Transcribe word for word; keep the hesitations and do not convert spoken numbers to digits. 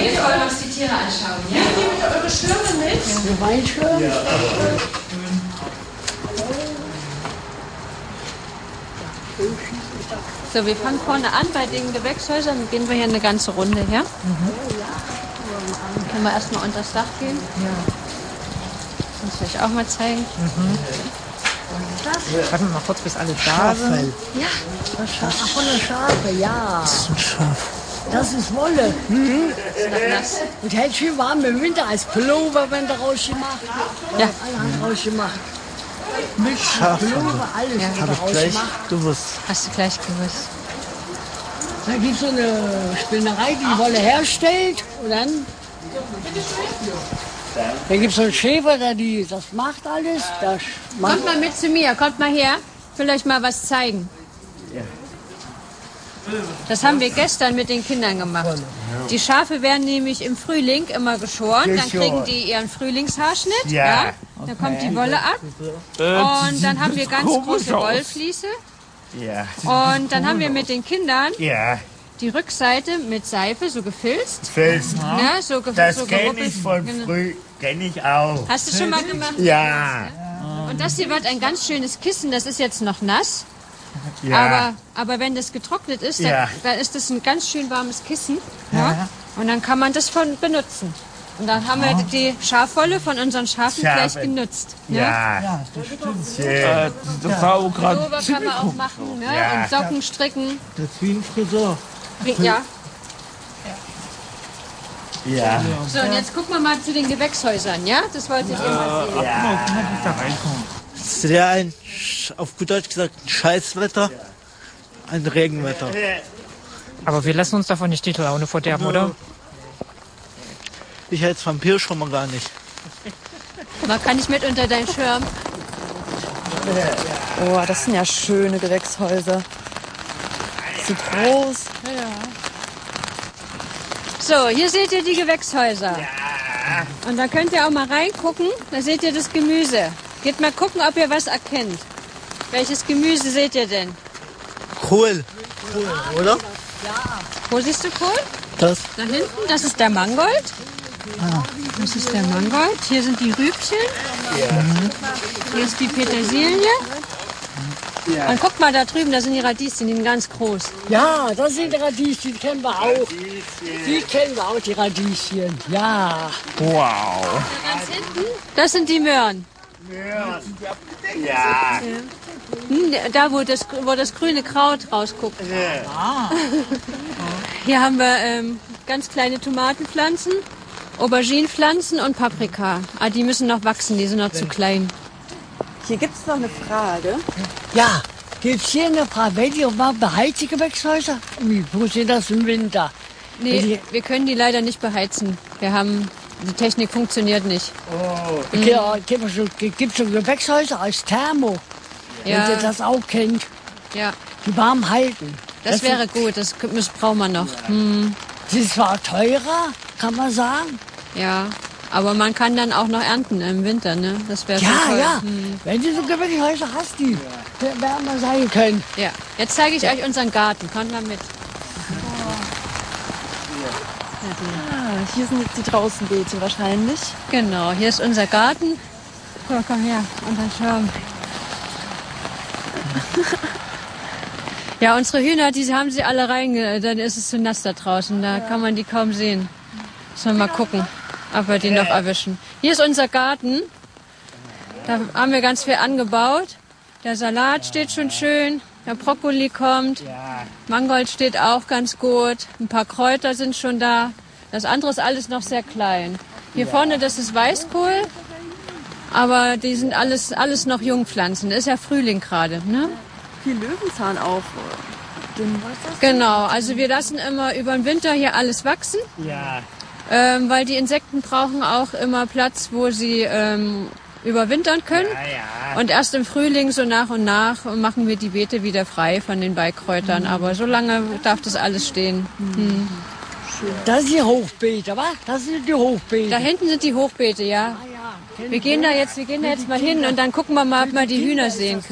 Jetzt wollen wir uns die Tiere anschauen. Ja? Nehmt ihr eure Schirme mit? Eine Weinschirm? Ja. So, wir fangen vorne an bei den Gewächshäusern. Dann gehen wir hier eine ganze Runde her. Mhm. Dann können wir erstmal unter das Dach gehen. Ja. Das will ich auch mal zeigen. Mhm. Warten wir mal kurz, bis alle da sind. Ja, das Schaf. Ach, von der Schafe, ja. Das ist ein Schaf. Das ist Wolle. Mhm. Das ist noch nass. Und hält schön warm im Winter als Pullover, wenn der rausgemacht. Ja. Allerhand rausgemacht. Mit Pullover, alles Ja. wird Habe ich gleich rausgemacht. gewusst. Hast du gleich gewusst. Da gibt es so eine Spinnerei, die die Wolle herstellt. Und dann, dann gibt es so einen Schäfer, der die, das macht alles. Das macht Kommt mal mit zu mir, kommt mal her. Ich will euch mal was zeigen. Das haben wir gestern mit den Kindern gemacht. Die Schafe werden nämlich im Frühling immer geschoren. Dann kriegen die ihren Frühlingshaarschnitt. Ja. Dann kommt die Wolle ab. Und dann haben wir ganz große Wollfliese. Ja. Und dann haben wir mit den Kindern Ja. die Rückseite mit Seife so gefilzt. Filz. Ja, so, ge Das so kenne geruppelt. ich von Genau. früh. Kenne ich auch. Hast du schon mal gemacht? Ja. Und das hier wird ein ganz schönes Kissen. Das ist jetzt noch nass. Ja. Aber, aber wenn das getrocknet ist, dann, Ja. dann ist das ein ganz schön warmes Kissen. Ja. Und dann kann man das von benutzen. Und dann haben wir die Schafwolle von unseren Schafen Schafe. gleich genutzt. Ne? Ja. Ja, das stimmt. Schön. Äh, das war auch gerade Pullover kann man auch machen. Ne? Ja. Und Socken stricken. das ist wie ein Friseur. Ja. Ja. So, und jetzt gucken wir mal zu den Gewächshäusern. Ja, das wollte ich immer sehen. Ja. Da reinkommen. Es wäre ein, Sch- auf gut Deutsch gesagt, ein Scheißwetter, ein Regenwetter. Aber wir lassen uns davon nicht die Laune verderben, oder? Ich als Vampir schon mal gar nicht. Man kann nicht mit unter deinen Schirm. Oh, das sind ja schöne Gewächshäuser. So groß. So, hier seht ihr die Gewächshäuser. Und da könnt ihr auch mal reingucken. Da seht ihr das Gemüse. Geht mal gucken, ob ihr was erkennt. Welches Gemüse seht ihr denn? Kohl. Kohl, oder? Wo siehst du Kohl? Das. Da hinten, das ist der Mangold. Das ist der Mangold. Hier sind die Rübchen. Hier ist die Petersilie. Und guck mal da drüben, da sind die Radieschen, die sind ganz groß. Ja, das sind die Radieschen, die kennen wir auch. Die kennen wir auch, die Radieschen. Ja. Wow. Ganz hinten, das sind die Möhren. Ja. Hm, Da, wo das, wo das grüne Kraut rausguckt. Hier haben wir ähm, ganz kleine Tomatenpflanzen, Auberginenpflanzen und Paprika. Ah, die müssen noch wachsen, die sind noch zu klein. Hier gibt es noch eine Frage. Ja, gibt's hier eine Frage, wenn ihr mal beheizte Gewächshäuser? Wie funktioniert das im Winter? Nee, wir können die leider nicht beheizen. Wir haben, die Technik funktioniert nicht. Okay, gibt es so, gibt's so Gewächshäuser als Thermo, wenn Ja, ihr das auch kennt, ja, die warm halten. das wäre gut, das müssen- brauchen wir noch. Hm, Sie ist zwar teurer, kann man sagen. ja, aber man kann dann auch noch ernten im Winter, ne? Das wäre Ja, schon toll. ja. Hm. Wenn du so Gewächshäuser hast, die wärmer sein können. Ja, jetzt zeige ich euch unseren Garten. Kommt mal mit. Ah, hier sind jetzt die Draußenbeete wahrscheinlich. Genau, hier ist unser Garten. So, komm her, unter den Schirm. Ja, unsere Hühner, die haben sie alle reinge... Dann ist es zu nass da draußen, da kann man die kaum sehen. Müssen wir mal gucken, ob wir die noch erwischen. Hier ist unser Garten. Da haben wir ganz viel angebaut. Der Salat steht schon schön, der Brokkoli kommt, Mangold steht auch ganz gut, ein paar Kräuter sind schon da. Das andere ist alles noch sehr klein. Hier vorne, das ist Weißkohl, aber die sind alles, alles noch Jungpflanzen. Ist ja Frühling gerade, ne? Viel Löwenzahn auch. Den, Genau, also wir lassen immer über den Winter hier alles wachsen, Ja. ähm, weil die Insekten brauchen auch immer Platz, wo sie ähm, überwintern können. Ja, ja. Und erst im Frühling, so nach und nach, machen wir die Beete wieder frei von den Beikräutern. Aber so lange darf das alles stehen. Hm. Das sind die Hochbeete, wa? Das sind die Hochbeete. Da hinten sind die Hochbeete, ja. Ah, ja. Wir gehen da jetzt, wir gehen da jetzt mal hin und dann gucken wir mal, ob wir die Hühner sehen können.